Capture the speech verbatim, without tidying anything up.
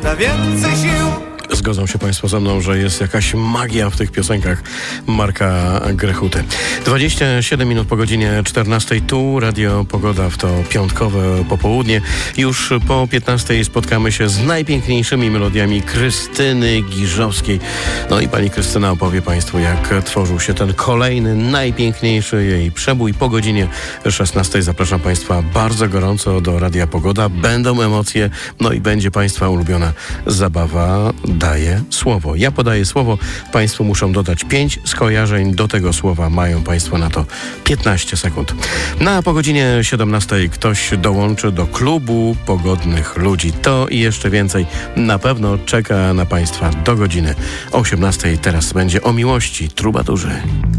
da więcej sił. Zgodzą się Państwo ze mną, że jest jakaś magia w tych piosenkach Marka Grechuty. dwadzieścia siedem minut po godzinie czternastej. Tu Radio Pogoda w to piątkowe popołudnie. Już po piętnastej spotkamy się z najpiękniejszymi melodiami Krystyny Giżowskiej. No i pani Krystyna opowie Państwu, jak tworzył się ten kolejny, najpiękniejszy jej przebój. Po godzinie szesnastej zapraszam Państwa bardzo gorąco do Radia Pogoda. Będą emocje, no i będzie Państwa ulubiona zabawa Daję słowo. Ja podaję słowo, Państwo muszą dodać pięć skojarzeń do tego słowa. Mają Państwo na to piętnaście sekund. Na po godzinie siedemnastej ktoś dołączy do klubu pogodnych ludzi. To i jeszcze więcej na pewno czeka na Państwa do godziny osiemnastej. Teraz będzie o miłości trubadurzy.